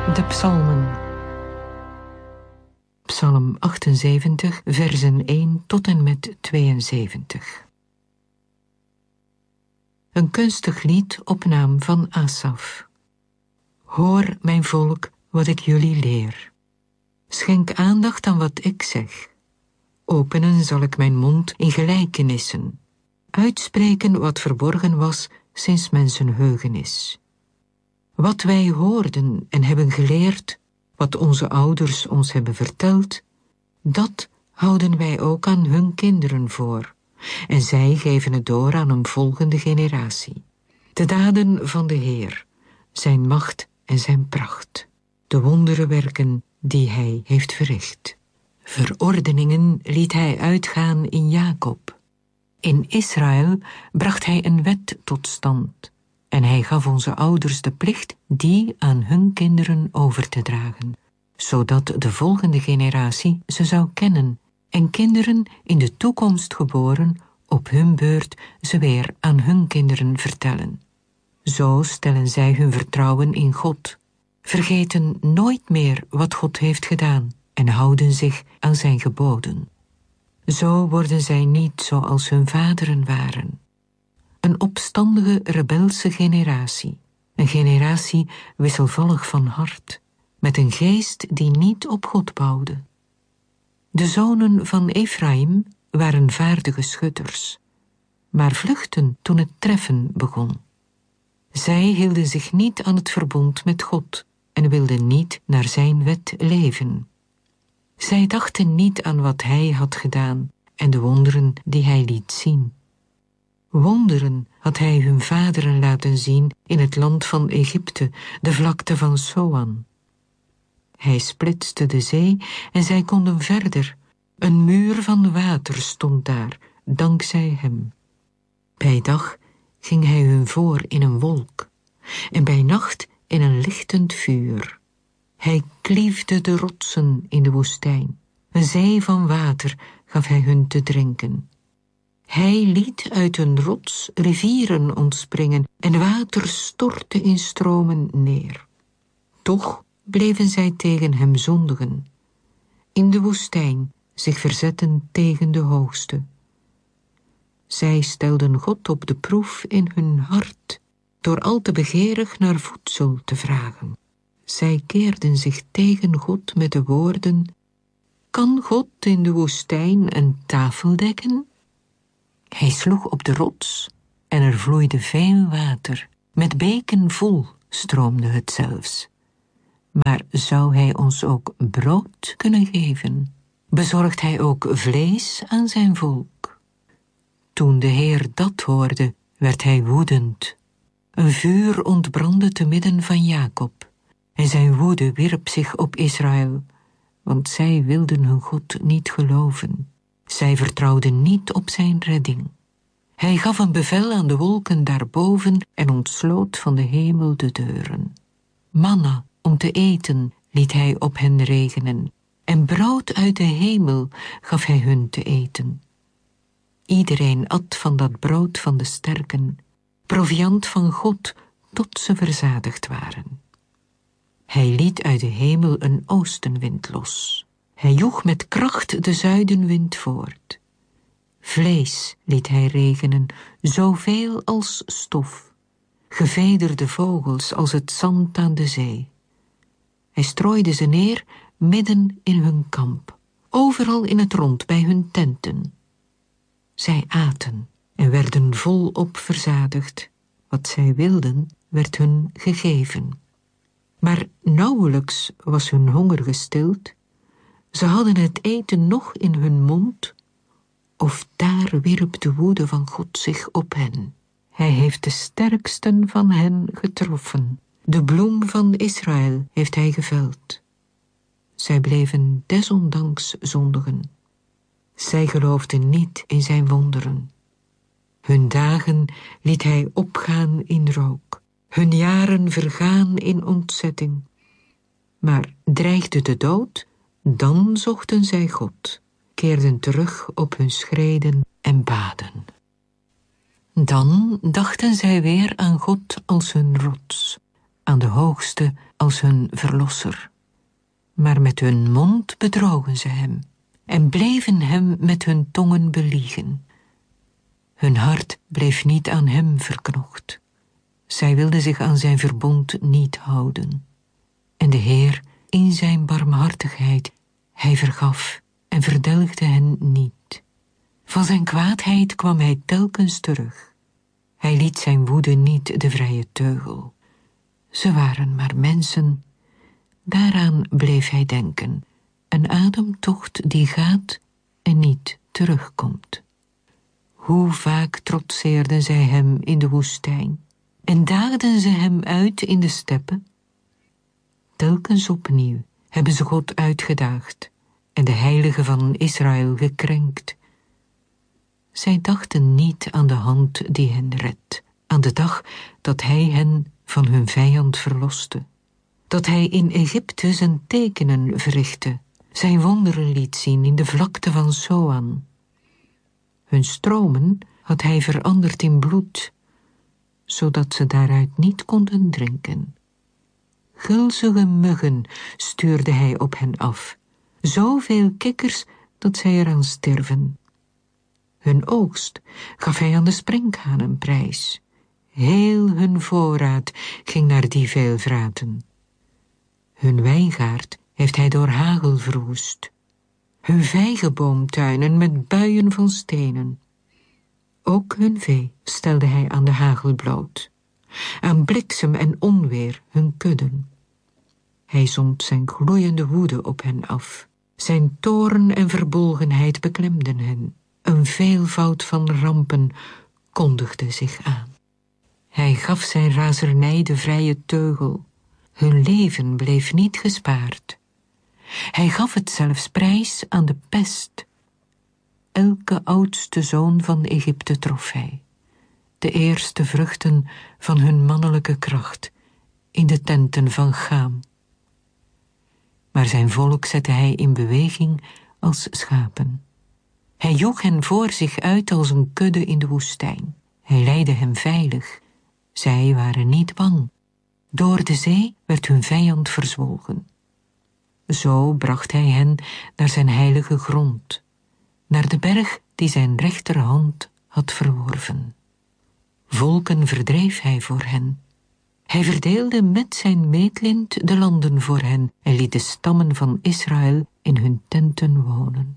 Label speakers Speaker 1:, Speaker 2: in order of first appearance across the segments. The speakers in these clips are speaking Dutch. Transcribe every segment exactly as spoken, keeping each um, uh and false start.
Speaker 1: De psalmen. Psalm achtenzeventig, versen één tot en met tweeënzeventig. Een kunstig lied op naam van Asaf. Hoor, mijn volk, wat ik jullie leer. Schenk aandacht aan wat ik zeg. Openen zal ik mijn mond in gelijkenissen. Uitspreken wat verborgen was sinds mensenheugenis. Wat wij hoorden en hebben geleerd, wat onze ouders ons hebben verteld, dat houden wij ook aan hun kinderen voor, en zij geven het door aan een volgende generatie. De daden van de Heer, zijn macht en zijn pracht, de wonderenwerken die hij heeft verricht. Verordeningen liet hij uitgaan in Jacob. In Israël bracht hij een wet tot stand, en hij gaf onze ouders de plicht die aan hun kinderen over te dragen, zodat de volgende generatie ze zou kennen en kinderen in de toekomst geboren op hun beurt ze weer aan hun kinderen vertellen. Zo stellen zij hun vertrouwen in God, vergeten nooit meer wat God heeft gedaan en houden zich aan zijn geboden. Zo worden zij niet zoals hun vaderen waren. Een opstandige, rebelse generatie. Een generatie wisselvallig van hart, met een geest die niet op God bouwde. De zonen van Efraïm waren vaardige schutters, maar vluchtten toen het treffen begon. Zij hielden zich niet aan het verbond met God en wilden niet naar zijn wet leven. Zij dachten niet aan wat hij had gedaan en de wonderen die hij liet zien. Wonderen had hij hun vaderen laten zien in het land van Egypte, de vlakte van Soan. Hij splitste de zee en zij konden verder. Een muur van water stond daar, dankzij hem. Bij dag ging hij hun voor in een wolk, en bij nacht in een lichtend vuur. Hij kliefde de rotsen in de woestijn. Een zee van water gaf hij hun te drinken. Hij liet uit een rots rivieren ontspringen en water stortte in stromen neer. Toch bleven zij tegen hem zondigen. In de woestijn zich verzetten tegen de Hoogste. Zij stelden God op de proef in hun hart, door al te begeerig naar voedsel te vragen. Zij keerden zich tegen God met de woorden: kan God in de woestijn een tafel dekken? Hij sloeg op de rots en er vloeide veel water. Met beken vol stroomde het zelfs. Maar zou hij ons ook brood kunnen geven? Bezorgt hij ook vlees aan zijn volk? Toen de Heer dat hoorde, werd hij woedend. Een vuur ontbrandde te midden van Jacob. En zijn woede wierp zich op Israël, want zij wilden hun God niet geloven. Zij vertrouwden niet op zijn redding. Hij gaf een bevel aan de wolken daarboven en ontsloot van de hemel de deuren. Manna om te eten liet hij op hen regenen, en brood uit de hemel gaf hij hun te eten. Iedereen at van dat brood van de sterken, proviand van God, tot ze verzadigd waren. Hij liet uit de hemel een oostenwind los. Hij joeg met kracht de zuidenwind voort. Vlees liet hij regenen, zoveel als stof. Gevederde vogels als het zand aan de zee. Hij strooide ze neer midden in hun kamp, overal in het rond bij hun tenten. Zij aten en werden volop verzadigd. Wat zij wilden, werd hun gegeven. Maar nauwelijks was hun honger gestild. Ze hadden het eten nog in hun mond, of daar wierp de woede van God zich op hen. Hij heeft de sterksten van hen getroffen. De bloem van Israël heeft hij geveld. Zij bleven desondanks zondigen. Zij geloofden niet in zijn wonderen. Hun dagen liet hij opgaan in rook. Hun jaren vergaan in ontzetting. Maar dreigde de dood, dan zochten zij God, keerden terug op hun schreden en baden. Dan dachten zij weer aan God als hun rots, aan de Hoogste als hun verlosser. Maar met hun mond bedrogen ze hem en bleven hem met hun tongen beliegen. Hun hart bleef niet aan hem verknocht. Zij wilden zich aan zijn verbond niet houden. En de Heer, in zijn barmhartigheid, hij vergaf en verdelgde hen niet. Van zijn kwaadheid kwam hij telkens terug. Hij liet zijn woede niet de vrije teugel. Ze waren maar mensen. Daaraan bleef hij denken. Een ademtocht die gaat en niet terugkomt. Hoe vaak trotseerden zij hem in de woestijn en daagden ze hem uit in de steppen. Telkens opnieuw hebben ze God uitgedaagd en de heilige van Israël gekrenkt. Zij dachten niet aan de hand die hen redt, aan de dag dat hij hen van hun vijand verloste. Dat hij in Egypte zijn tekenen verrichtte, zijn wonderen liet zien in de vlakte van Zoan. Hun stromen had hij veranderd in bloed, zodat ze daaruit niet konden drinken. Gulzige muggen stuurde hij op hen af, zoveel kikkers dat zij eraan sterven. Hun oogst gaf hij aan de sprinkhanen prijs. Heel hun voorraad ging naar die veelvraten. Hun wijngaard heeft hij door hagel verwoest. Hun vijgenboomtuinen met buien van stenen. Ook hun vee stelde hij aan de hagel bloot. Aan bliksem en onweer hun kudden. Hij zond zijn gloeiende woede op hen af. Zijn toorn en verbolgenheid beklemden hen. Een veelvoud van rampen kondigde zich aan. Hij gaf zijn razernij de vrije teugel. Hun leven bleef niet gespaard. Hij gaf het zelfs prijs aan de pest. Elke oudste zoon van Egypte trof hij. De eerste vruchten van hun mannelijke kracht in de tenten van Chaam. Maar zijn volk zette hij in beweging als schapen. Hij joeg hen voor zich uit als een kudde in de woestijn. Hij leidde hen veilig. Zij waren niet bang. Door de zee werd hun vijand verzwolgen. Zo bracht hij hen naar zijn heilige grond, naar de berg die zijn rechterhand had verworven. Volken verdreef hij voor hen. Hij verdeelde met zijn meetlint de landen voor hen en liet de stammen van Israël in hun tenten wonen.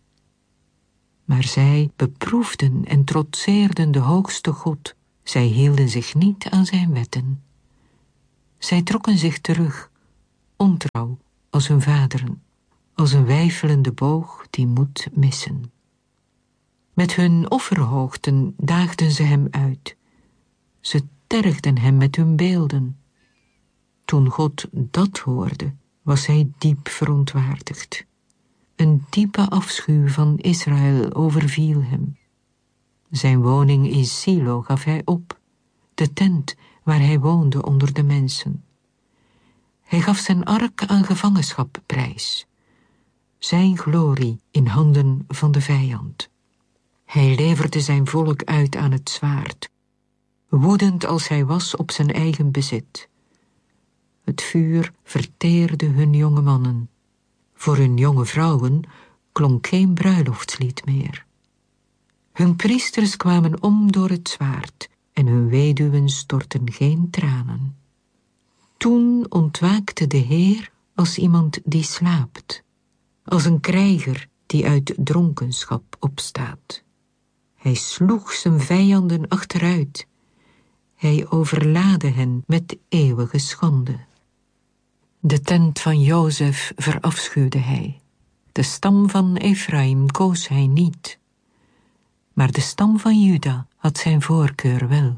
Speaker 1: Maar zij beproefden en trotseerden de hoogste God. Zij hielden zich niet aan zijn wetten. Zij trokken zich terug, ontrouw als hun vaderen, als een weifelende boog die moet missen. Met hun offerhoogten daagden ze hem uit. Ze tergden hem met hun beelden. Toen God dat hoorde, was hij diep verontwaardigd. Een diepe afschuw van Israël overviel hem. Zijn woning in Silo gaf hij op, de tent waar hij woonde onder de mensen. Hij gaf zijn ark aan gevangenschap prijs, zijn glorie in handen van de vijand. Hij leverde zijn volk uit aan het zwaard, woedend als hij was op zijn eigen bezit. Het vuur verteerde hun jonge mannen. Voor hun jonge vrouwen klonk geen bruiloftslied meer. Hun priesters kwamen om door het zwaard en hun weduwen stortten geen tranen. Toen ontwaakte de Heer als iemand die slaapt, als een krijger die uit dronkenschap opstaat. Hij sloeg zijn vijanden achteruit. Hij overlaadde hen met eeuwige schande. De tent van Jozef verafschuwde hij. De stam van Ephraim koos hij niet. Maar de stam van Juda had zijn voorkeur wel.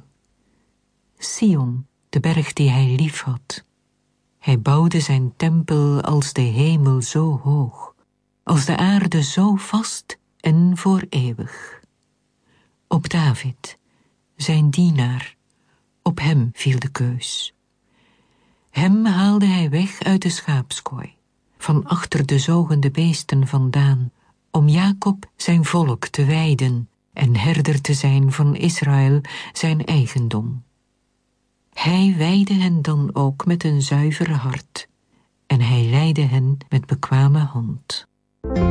Speaker 1: Sion, de berg die hij lief had. Hij bouwde zijn tempel als de hemel zo hoog, als de aarde zo vast en voor eeuwig. Op David, zijn dienaar, op hem viel de keus. Hem haalde hij weg uit de schaapskooi, van achter de zogende beesten vandaan, om Jacob zijn volk te wijden en herder te zijn van Israël zijn eigendom. Hij weidde hen dan ook met een zuiver hart, en hij leidde hen met bekwame hand.